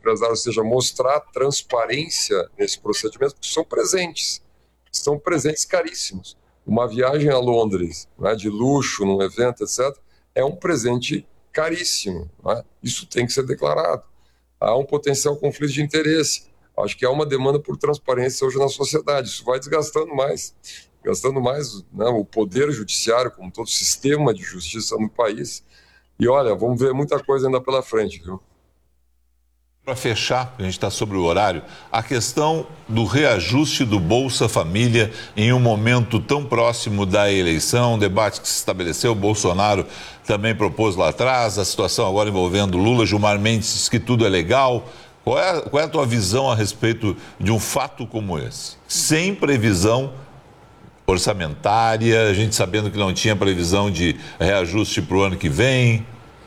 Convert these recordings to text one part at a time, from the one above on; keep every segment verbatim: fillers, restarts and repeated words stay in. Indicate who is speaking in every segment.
Speaker 1: empresário, ou seja, mostrar transparência nesse procedimento, porque são presentes, são presentes caríssimos. Uma viagem a Londres, né, de luxo, num evento, etcétera, é um presente caríssimo, né? Isso tem que ser declarado. Há um potencial conflito de interesse. Acho que há uma demanda por transparência hoje na sociedade. Isso vai desgastando mais, gastando mais, né, o poder judiciário, como todo o sistema de justiça no país. E olha, vamos ver muita coisa ainda pela frente, viu?
Speaker 2: Para fechar, a gente está sobre o horário, a questão do reajuste do Bolsa Família em um momento tão próximo da eleição, um debate que se estabeleceu, o Bolsonaro também propôs lá atrás, a situação agora envolvendo Lula, Gilmar Mendes diz que tudo é legal. Qual é, qual é a tua visão a respeito de um fato como esse? Sem previsão orçamentária, a gente sabendo que não tinha previsão de reajuste para o ano que vem.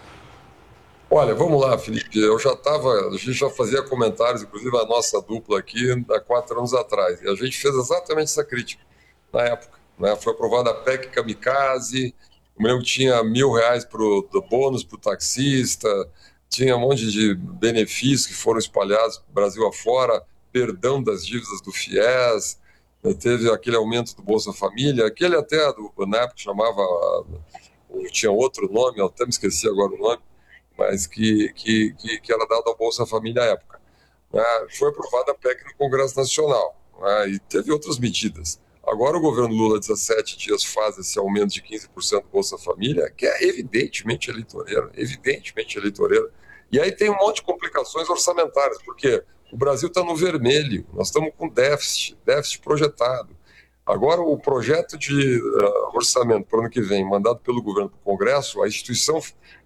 Speaker 1: Olha, vamos lá, Felipe, eu já estava, a gente já fazia comentários, inclusive a nossa dupla aqui, há quatro anos atrás, e a gente fez exatamente essa crítica na época, né? Foi aprovada a P E C Kamikaze, o meu tinha mil reais pro, do bônus para o taxista, tinha um monte de benefícios que foram espalhados Brasil afora, perdão das dívidas do FIES, teve aquele aumento do Bolsa Família, aquele até, do, na época chamava, tinha outro nome, eu até me esqueci agora o nome, mas que, que, que, que era dado ao Bolsa Família à época. Né? Foi aprovada a P E C no Congresso Nacional, né? E teve outras medidas. Agora o governo Lula, dezessete dias, faz esse aumento de quinze por cento do Bolsa Família, que é evidentemente eleitoreiro, evidentemente eleitoreiro. E aí tem um monte de complicações orçamentárias, porque o Brasil está no vermelho, nós estamos com déficit, déficit projetado. Agora o projeto de uh, orçamento para o ano que vem, mandado pelo governo para o Congresso, a instituição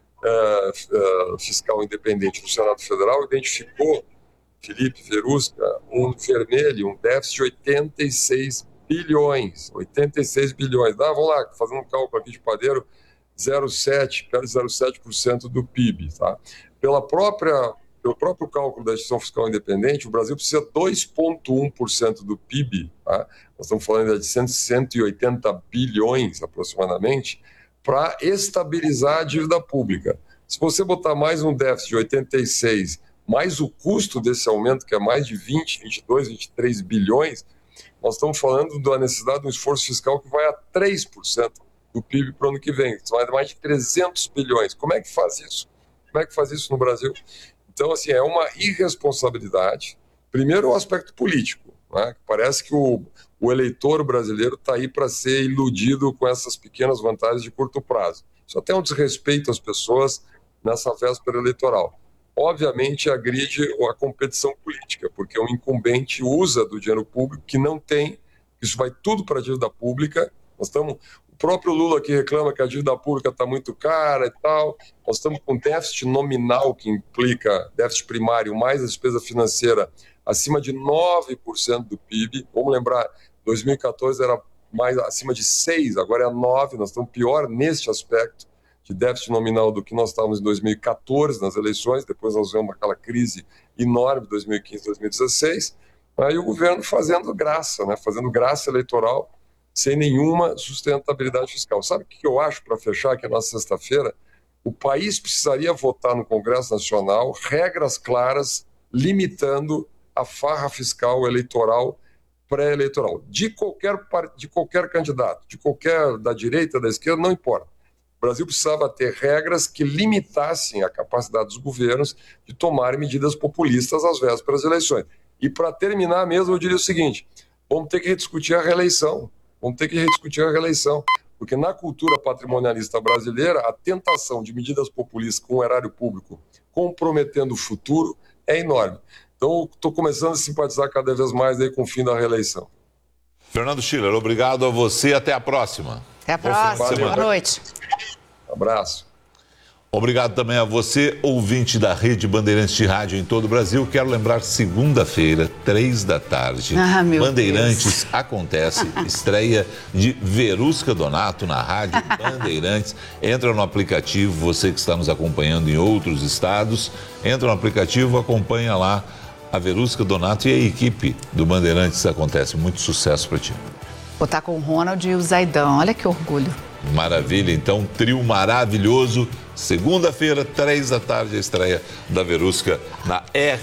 Speaker 1: Uh, uh, fiscal independente do Senado Federal identificou, Felipe Verusca, um vermelho, um déficit de oitenta e seis bilhões. oitenta e seis bilhões. Ah, vamos lá, fazendo um cálculo aqui de padeiro, zero vírgula sete, perto de zero vírgula sete por cento do P I B. Tá? Pela própria, pelo próprio cálculo da instituição fiscal independente, o Brasil precisa de dois vírgula um por cento do P I B. Tá? Nós estamos falando de cento e oitenta bilhões aproximadamente, para estabilizar a dívida pública. Se você botar mais um déficit de oitenta e seis, mais o custo desse aumento, que é mais de vinte, vinte e dois, vinte e três bilhões, nós estamos falando da necessidade de um esforço fiscal que vai a três por cento do P I B para o ano que vem. São mais de trezentos bilhões. Como é que faz isso? Como é que faz isso no Brasil? Então, assim, é uma irresponsabilidade. Primeiro, o aspecto político, né? Parece que o O eleitor brasileiro está aí para ser iludido com essas pequenas vantagens de curto prazo. Isso até é um desrespeito às pessoas nessa véspera eleitoral. Obviamente, agride a competição política, porque um incumbente usa do dinheiro público que não tem, isso vai tudo para a dívida pública. Nós estamos, o próprio Lula que reclama que a dívida pública está muito cara e tal, nós estamos com déficit nominal, que implica déficit primário mais a despesa financeira, acima de nove por cento do P I B. Vamos lembrar, dois mil e quatorze era mais acima de seis, agora é nove, nós estamos pior neste aspecto de déficit nominal do que nós estávamos em dois mil e quatorze nas eleições, depois nós vemos aquela crise enorme de dois mil e quinze, dois mil e dezesseis, aí o governo fazendo graça, né, fazendo graça eleitoral sem nenhuma sustentabilidade fiscal. Sabe o que eu acho, para fechar aqui na sexta-feira? O país precisaria votar no Congresso Nacional regras claras limitando a farra fiscal eleitoral pré-eleitoral, de qualquer, de qualquer candidato, de qualquer, da direita, da esquerda, não importa. O Brasil precisava ter regras que limitassem a capacidade dos governos de tomar medidas populistas às vésperas das eleições. E para terminar mesmo, eu diria o seguinte, vamos ter que rediscutir a reeleição, vamos ter que rediscutir a reeleição, porque na cultura patrimonialista brasileira, a tentação de medidas populistas com o erário público comprometendo o futuro é enorme. Então, estou começando a simpatizar cada vez mais aí com o fim da reeleição.
Speaker 2: Fernando Schiller, obrigado a você. Até a próxima.
Speaker 3: Até a próxima. Boa noite.
Speaker 1: Abraço.
Speaker 2: Obrigado também a você, ouvinte da Rede Bandeirantes de Rádio em todo o Brasil. Quero lembrar, segunda-feira, três da tarde,
Speaker 3: ah,
Speaker 2: Bandeirantes
Speaker 3: Deus.
Speaker 2: Acontece, estreia de Verusca Donato na Rádio Bandeirantes. Entra no aplicativo, você que está nos acompanhando em outros estados, entra no aplicativo, acompanha lá a Verusca Donato e a equipe do Bandeirantes Acontece. Muito sucesso para ti.
Speaker 3: Vou estar com o Ronald e o Zaidão, olha que orgulho.
Speaker 2: Maravilha, então, trio maravilhoso. Segunda-feira, três da tarde, a estreia da Verusca na R.